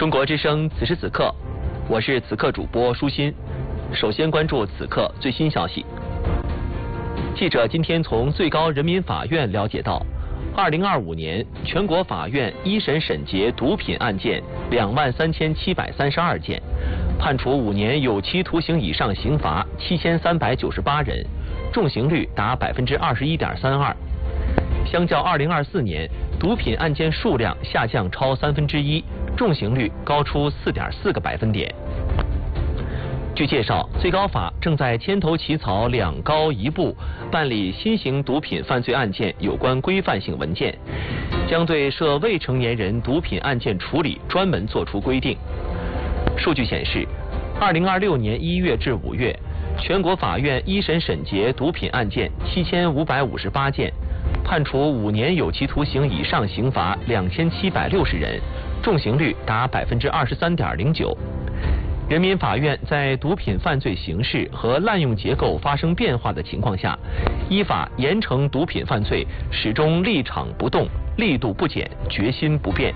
中国之声此时此刻，我是此刻主播舒心。首先关注此刻最新消息。记者今天从最高人民法院了解到，2025年全国法院一审审结毒品案件23732件，判处5年有期徒刑以上刑罚7398人，重刑率达21.32%。相较2024年，毒品案件数量下降超1/3，重刑率高出4.4个百分点。据介绍，最高法正在牵头起草2高1部办理新型毒品犯罪案件有关规范性文件，将对涉未成年人毒品案件处理专门作出规定。数据显示，2026年1月至5月，全国法院一审审结毒品案件7558件，判处5年有期徒刑以上刑罚2760人，重刑率达23.09%。人民法院在毒品犯罪形势和滥用结构发生变化的情况下，依法严惩毒品犯罪，始终立场不动，力度不减，决心不变。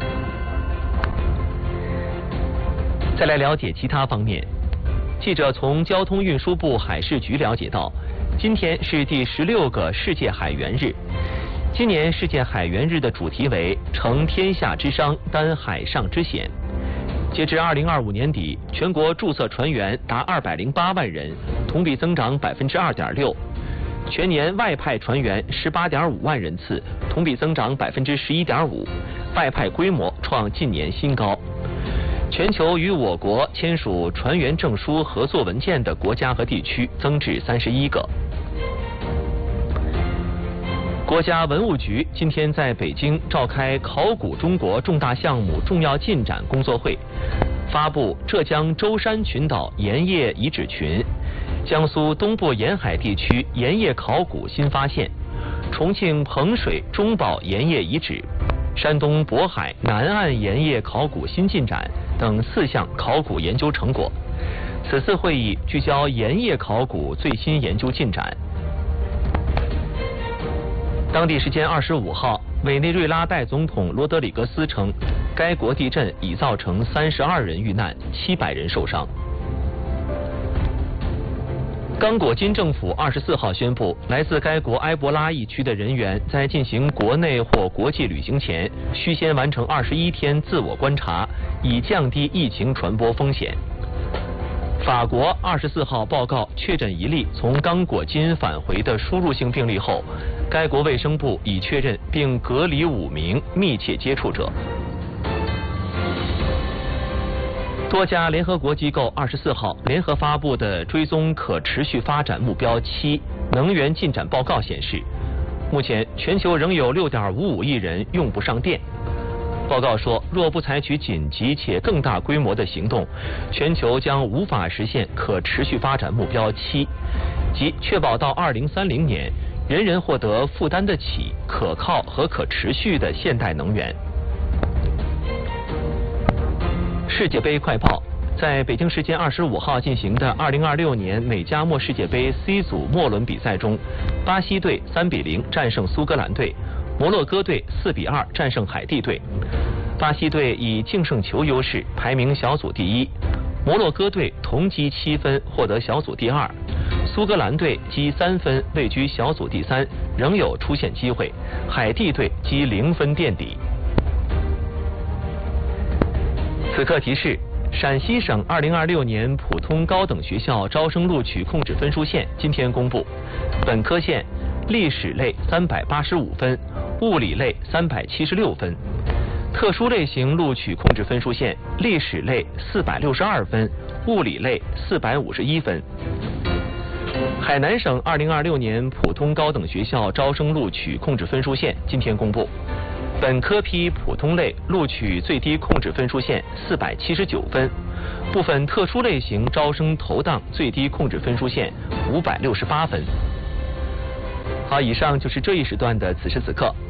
再来了解其他方面。记者从交通运输部海事局了解到，今天是第16个世界海员日。今年世界海员日的主题为承天下之伤，担海上之险。截至2025年底，全国注册船员达208万人，同比增长2.6%。全年外派船员18.5万人次，同比增长11.5%，外派规模创近年新高。全球与我国签署船员证书合作文件的国家和地区增至31个。国家文物局今天在北京召开考古中国重大项目重要进展工作会，发布浙江舟山群岛盐业遗址群、江苏东部沿海地区盐业考古新发现、重庆彭水中宝盐业遗址、山东渤海南岸盐业考古新进展等4项考古研究成果。此次会议聚焦盐业考古最新研究进展。当地时间25号，委内瑞拉代总统罗德里格斯称，该国地震已造成32人遇难，700人受伤。刚果金政府24号宣布，来自该国埃博拉疫区的人员在进行国内或国际旅行前，需先完成21天自我观察，以降低疫情传播风险。法国24号报告确诊1例从刚果金返回的输入性病例后，该国卫生部已确认并隔离5名密切接触者。多家联合国机构24号联合发布的追踪可持续发展目标7能源进展报告显示，目前全球仍有6.55亿人用不上电。报告说，若不采取紧急且更大规模的行动，全球将无法实现可持续发展目标7，即确保到2030年，人人获得负担得起、可靠和可持续的现代能源。世界杯快报，在北京时间25号进行的2026年美加墨世界杯 C 组末轮比赛中，巴西队3-0战胜苏格兰队，摩洛哥队4-2战胜海地队。巴西队以净胜球优势排名小组第1，摩洛哥队同积7分获得小组第2，苏格兰队积3分位居小组第3，仍有出线机会，海地队积0分垫底。此刻提示，陕西省2026年普通高等学校招生录取控制分数线今天公布，本科线历史类385分，物理类376分。特殊类型录取控制分数线，历史类462分，物理类451分。海南省2026年普通高等学校招生录取控制分数线今天公布，本科批普通类录取最低控制分数线479分，部分特殊类型招生投档最低控制分数线568分。好，以上就是这一时段的此时此刻。